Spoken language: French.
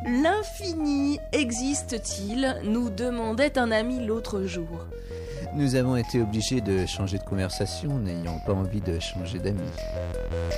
L'infini existe-t-il nous demandait un ami l'autre jour. Nous avons été obligés de changer de conversation, n'ayant pas envie de changer d'amis.